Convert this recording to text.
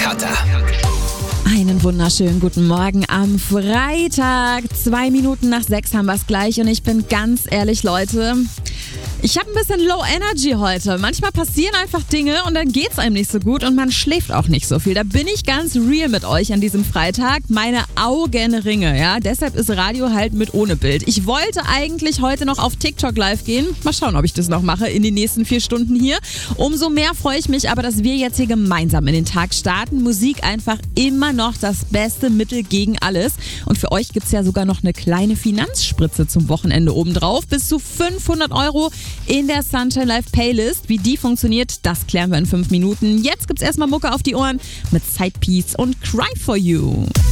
Kater. Einen wunderschönen guten Morgen am Freitag. 2 Minuten nach 6 haben wir es gleich und ich bin ganz ehrlich, Leute, ich habe ein bisschen Low Energy heute. Manchmal passieren einfach Dinge und dann geht's einem nicht so gut und man schläft auch nicht so viel. Da bin ich ganz real mit euch an diesem Freitag. Meine Augen ringen, ja. Deshalb ist Radio halt mit ohne Bild. Ich wollte eigentlich heute noch auf TikTok live gehen. Mal schauen, ob ich das noch mache in den nächsten 4 Stunden hier. Umso mehr freue ich mich aber, dass wir jetzt hier gemeinsam in den Tag starten. Musik einfach immer noch das beste Mittel gegen alles. Und für euch gibt's ja sogar noch eine kleine Finanzspritze zum Wochenende obendrauf. Bis zu 500 € in der Sunshine Live Playlist. Wie die funktioniert, das klären wir in 5 Minuten. Jetzt gibt's erstmal Mucke auf die Ohren mit Sidepiece und Cry For You.